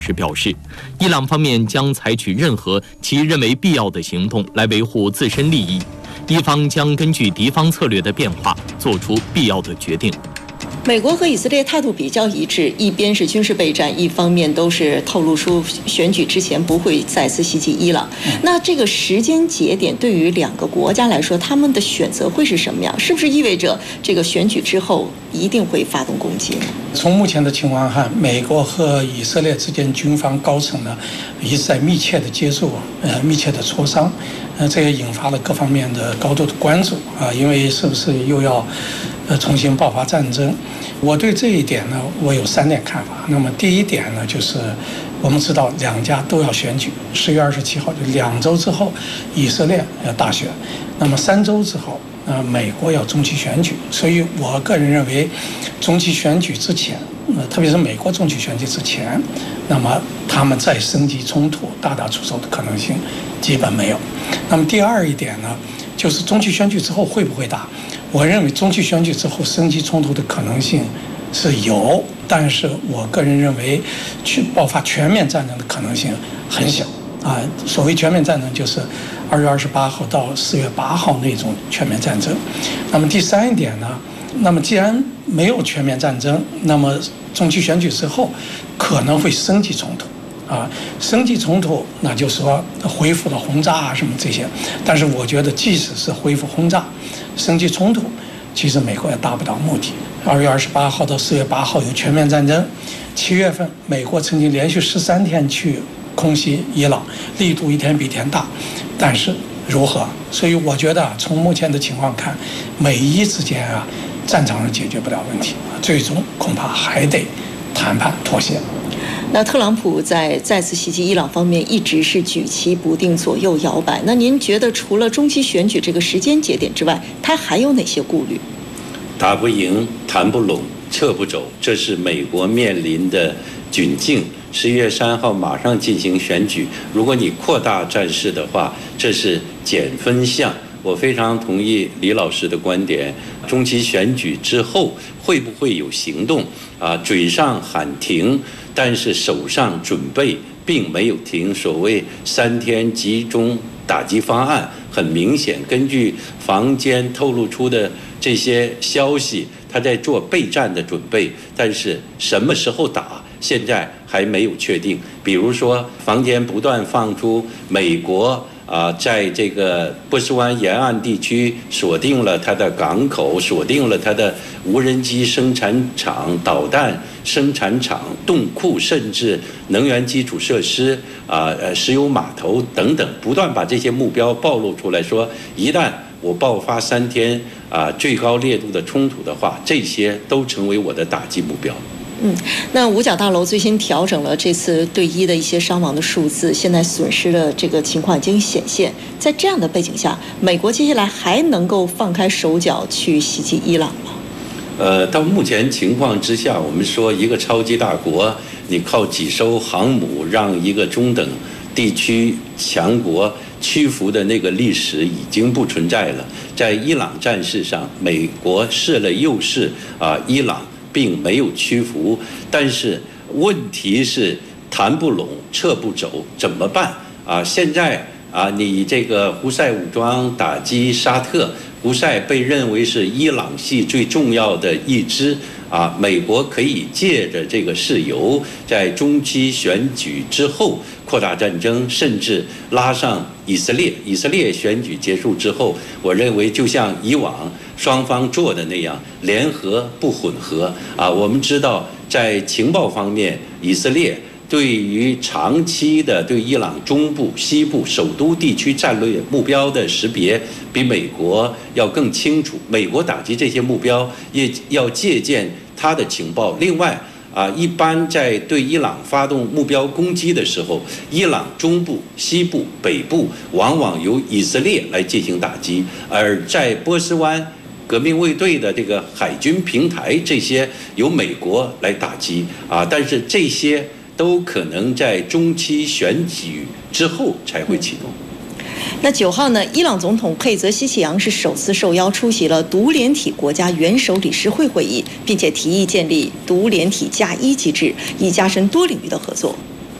时表示，伊朗方面将采取任何其认为必要的行动来维护自身利益，伊方将根据敌方策略的变化做出必要的决定。 美国和以色列态度比较一致，一边是军事备战，一方面都是透露出选举之前不会再次袭击伊朗。那这个时间节点对于两个国家来说，他们的选择会是什么样？是不是意味着这个选举之后一定会发动攻击呢？ 从目前的情况看，美国和以色列之间军方高层呢一直在密切的接触，密切的磋商，这也引发了各方面的高度的关注啊，因为是不是又要重新爆发战争？我对这一点呢，我有3点看法。那么第一点呢，就是我们知道两家都要选举，10月27号就2周之后，以色列要大选，那么3周之后，美国要中期选举。所以我个人认为，中期选举之前，特别是美国中期选举之前，那么他们再升级冲突、大打出手的可能性基本没有。那么第二一点呢，就是中期选举之后会不会打？我认为中期选举之后升级冲突的可能性是有，但是我个人认为去爆发全面战争的可能性很小啊。所谓全面战争就是2月28号到4月8号那种全面战争。那么第三一点呢，那么既然没有全面战争，那么中期选举之后可能会升级冲突。升级冲突，那就是说恢复了轰炸啊什么这些，但是我觉得即使是恢复轰炸，升级冲突，其实美国也达不到目的。2月28号到4月8号有全面战争，7月份美国曾经连续13天去空袭伊朗，力度一天比一天大，但是如何？所以我觉得从目前的情况看，美伊之间战场上解决不了问题，最终恐怕还得谈判妥协。 那特朗普在再次袭击伊朗方面一直是举棋不定、左右摇摆。那您觉得除了中期选举这个时间节点之外，他还有哪些顾虑？ 打不赢、谈不拢、撤不走，这是美国面临的窘境。11月3号马上进行选举，如果你扩大战事的话，这是减分项。我非常同意李老师的观点，中期选举之后会不会有行动？嘴上喊停，但是手上准备并没有停。所谓3天集中打击方案，很明显，根据坊间透露出的这些消息，他在做备战的准备，但是什么时候打，现在还没有确定。比如说，坊间不断放出美国在这个波斯湾沿岸地区锁定了它的港口，锁定了它的无人机生产厂、导弹生产厂、洞库，甚至能源基础设施、石油码头等等，不断把这些目标暴露出来，说一旦我爆发3天最高烈度的冲突的话，这些都成为我的打击目标。 那五角大楼最新调整了这次对伊的一些伤亡的数字，现在损失的这个情况已经显现。在这样的背景下，美国接下来还能够放开手脚去袭击伊朗吗？ 到目前情况之下，我们说一个超级大国，你靠几艘航母让一个中等地区强国屈服的那个历史已经不存在了。在伊朗战事上，美国试了又试，伊朗并没有屈服，但是问题是谈不拢、撤不走，怎么办？现在你这个胡塞武装打击沙特，胡塞被认为是伊朗系最重要的一支。美国可以借着这个事由，在中期选举之后扩大战争，甚至拉上以色列。以色列选举结束之后，我认为就像以往双方做的那样，联合不混合。我们知道，在情报方面，以色列对于长期的对伊朗中部、西部、首都地区战略目标的识别，比美国要更清楚。美国打击这些目标，也要借鉴它的情报。另外，一般在对伊朗发动目标攻击的时候，伊朗中部、西部、北部往往由以色列来进行打击，而在波斯湾革命卫队的这个海军平台，这些由美国来打击。但是这些都可能在中期选举之后才会启动。 那9号呢，伊朗总统佩泽希奇扬是首次受邀出席了独联体国家元首理事会会议，并且提议建立独联体+1机制，以加深多领域的合作。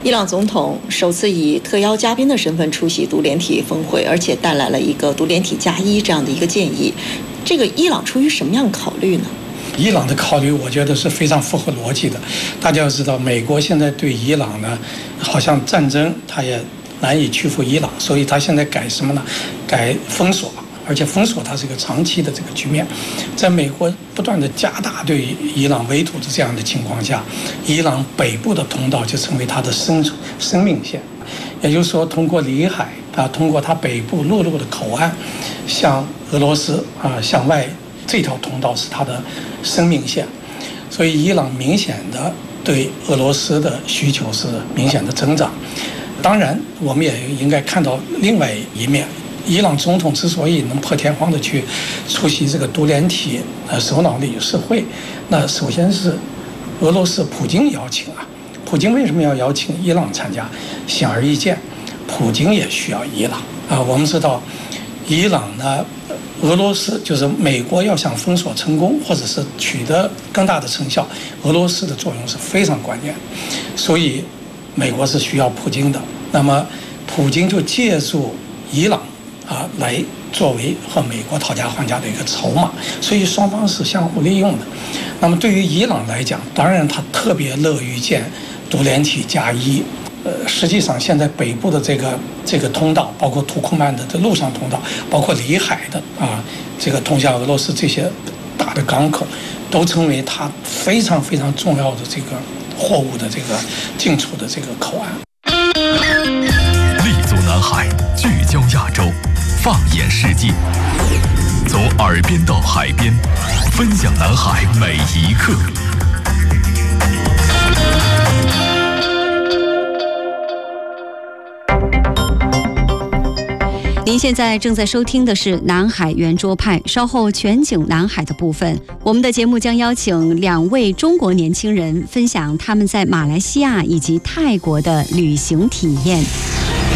伊朗总统首次以特邀嘉宾的身份出席独联体峰会，而且带来了一个独联体+1这样的一个建议。这个伊朗出于什么样的考虑呢？ 伊朗的考虑，我觉得是非常符合逻辑的。大家要知道，美国现在对伊朗呢，好像战争它也难以屈服伊朗，所以它现在改什么呢？改封锁。而且封锁它是一个长期的这个局面，在美国不断的加大对伊朗围堵的这样的情况下，伊朗北部的通道就成为它的生命线，也就是说，通过里海通过它北部陆路的口岸，向俄罗斯向外这条通道是它的生命线，所以伊朗明显的对俄罗斯的需求是明显的增长。当然，我们也应该看到另外一面。伊朗总统之所以能破天荒的去出席这个独联体首脑理事会，那首先是俄罗斯普京邀请啊。普京为什么要邀请伊朗参加？显而易见，普京也需要伊朗啊。我们知道，伊朗呢，俄罗斯就是美国要想封锁成功，或者是取得更大的成效，俄罗斯的作用是非常关键，所以美国是需要普京的。那么普京就借助伊朗来作为和美国讨价还价的一个筹码，所以双方是相互利用的。那么对于伊朗来讲，当然他特别乐于见独联体+1。实际上现在北部的这个通道，包括土库曼的陆上通道，包括里海的这个通向俄罗斯这些大的港口，都成为它非常非常重要的这个货物的这个进出的这个口岸。 立足南海，聚焦亚洲，放眼世界，从耳边到海边，分享南海每一刻。 您现在正在收听的是南海圆桌派，稍后全景南海的部分，我们的节目将邀请2位中国年轻人分享他们在马来西亚以及泰国的旅行体验。